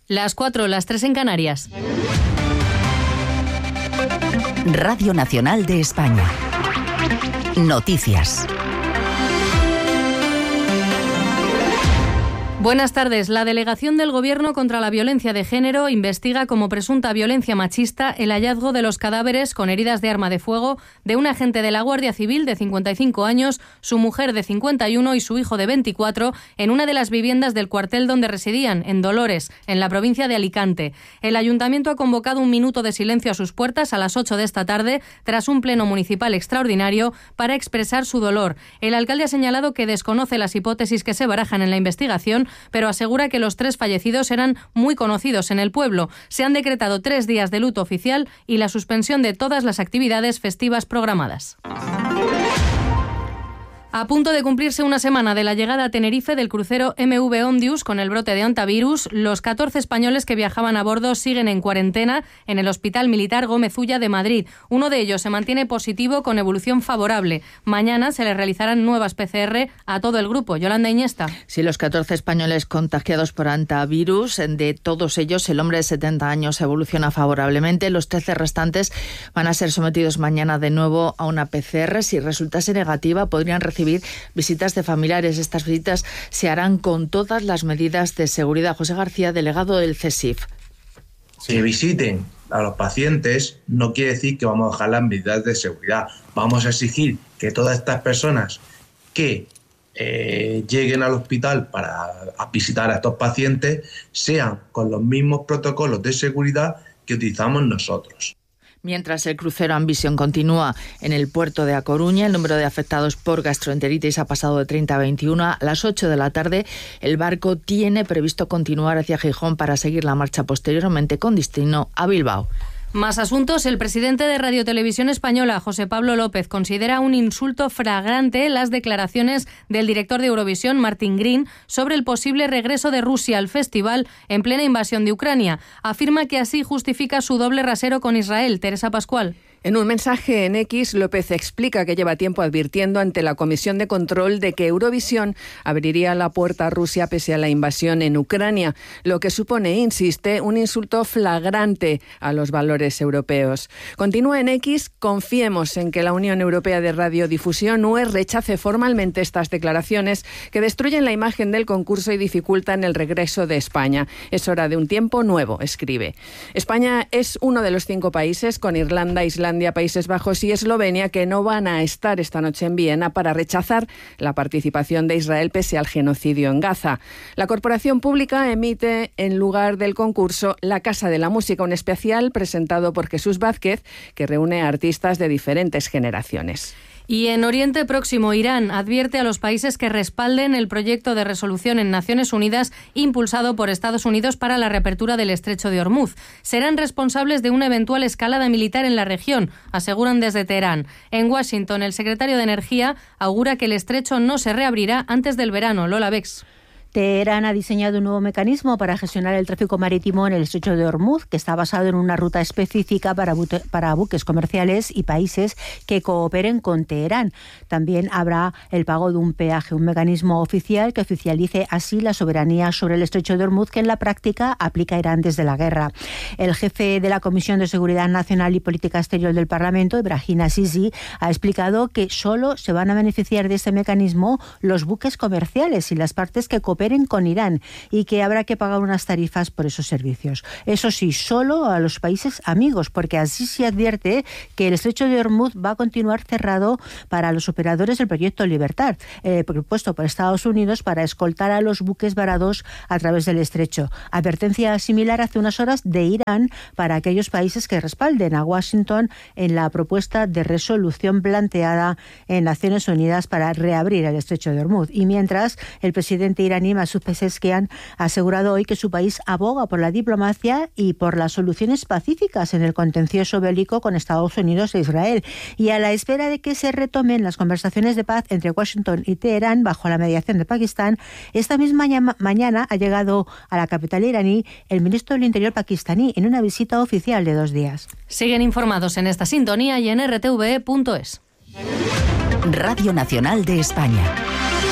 Las 4, las 3 en Canarias. Radio Nacional de España. Noticias. Buenas tardes. La Delegación del Gobierno contra la Violencia de Género investiga como presunta violencia machista el hallazgo de los cadáveres con heridas de arma de fuego de un agente de la Guardia Civil de 55 años, su mujer de 51 y su hijo de 24 en una de las viviendas del cuartel donde residían, en Dolores, en la provincia de Alicante. El Ayuntamiento ha convocado un minuto de silencio a sus puertas a las 8 de esta tarde tras un pleno municipal extraordinario para expresar su dolor. El alcalde ha señalado que desconoce las hipótesis que se barajan en la investigación, pero asegura que los 3 fallecidos eran muy conocidos en el pueblo. Se han decretado 3 días de luto oficial y la suspensión de todas las actividades festivas programadas. A punto de cumplirse una semana de la llegada a Tenerife del crucero MV Ondius con el brote de hantavirus, los 14 españoles que viajaban a bordo siguen en cuarentena en el Hospital Militar Gómez Ulla de Madrid. Uno de ellos se mantiene positivo con evolución favorable. Mañana se le realizarán nuevas PCR a todo el grupo. Yolanda Iñesta. Sí, los 14 españoles contagiados por hantavirus, de todos ellos el hombre de 70 años evoluciona favorablemente. Los 13 restantes van a ser sometidos mañana de nuevo a una PCR. Si resultase negativa, podrían recibir visitas de familiares. Estas visitas se harán con todas las medidas de seguridad. José García, delegado del CSIF. Que visiten a los pacientes no quiere decir que vamos a dejar las medidas de seguridad. Vamos a exigir que todas estas personas que lleguen al hospital para visitar a estos pacientes sean con los mismos protocolos de seguridad que utilizamos nosotros. Mientras el crucero Ambition continúa en el puerto de A Coruña, el número de afectados por gastroenteritis ha pasado de 30 a 21. A las 8 de la tarde, el barco tiene previsto continuar hacia Gijón para seguir la marcha posteriormente con destino a Bilbao. Más asuntos. El presidente de Radio Televisión Española, José Pablo López, considera un insulto flagrante las declaraciones del director de Eurovisión, Martin Green, sobre el posible regreso de Rusia al festival en plena invasión de Ucrania. Afirma que así justifica su doble rasero con Israel. Teresa Pascual. En un mensaje en X, López explica que lleva tiempo advirtiendo ante la Comisión de Control de que Eurovisión abriría la puerta a Rusia pese a la invasión en Ucrania, lo que supone, insiste, un insulto flagrante a los valores europeos. Continúa en X, confiemos en que la Unión Europea de Radiodifusión, UE, rechace formalmente estas declaraciones que destruyen la imagen del concurso y dificultan el regreso de España. Es hora de un tiempo nuevo, escribe. España es uno de los 5 países, con Irlanda, Islandia, Países Bajos y Eslovenia, que no van a estar esta noche en Viena para rechazar la participación de Israel pese al genocidio en Gaza. La corporación pública emite en lugar del concurso La Casa de la Música, un especial presentado por Jesús Vázquez que reúne a artistas de diferentes generaciones. Y en Oriente Próximo, Irán advierte a los países que respalden el proyecto de resolución en Naciones Unidas impulsado por Estados Unidos para la reapertura del estrecho de Hormuz. Serán responsables de una eventual escalada militar en la región, aseguran desde Teherán. En Washington, el secretario de Energía augura que el estrecho no se reabrirá antes del verano. Lola Bex. Teherán ha diseñado un nuevo mecanismo para gestionar el tráfico marítimo en el estrecho de Hormuz, que está basado en una ruta específica para buques comerciales y países que cooperen con Teherán. También habrá el pago de un peaje, un mecanismo oficial que oficialice así la soberanía sobre el estrecho de Hormuz, que en la práctica aplica Irán desde la guerra. El jefe de la Comisión de Seguridad Nacional y Política Exterior del Parlamento, Ebrahim Azizi, ha explicado que solo se van a beneficiar de este mecanismo los buques comerciales y las partes que cooperen con Irán, y que habrá que pagar unas tarifas por esos servicios. Eso sí, solo a los países amigos, porque así se advierte que el estrecho de Hormuz va a continuar cerrado para los operadores del proyecto Libertad, propuesto por Estados Unidos para escoltar a los buques varados a través del estrecho. Advertencia similar hace unas horas de Irán para aquellos países que respalden a Washington en la propuesta de resolución planteada en Naciones Unidas para reabrir el estrecho de Hormuz. Y mientras, el presidente iraní Masoud Pezeshkian ha asegurado hoy que su país aboga por la diplomacia y por las soluciones pacíficas en el contencioso bélico con Estados Unidos e Israel. Y a la espera de que se retomen las conversaciones de paz entre Washington y Teherán bajo la mediación de Pakistán, esta misma mañana ha llegado a la capital iraní el ministro del Interior pakistaní en una visita oficial de 2 días. Siguen informados en esta sintonía y en rtve.es. Radio Nacional de España.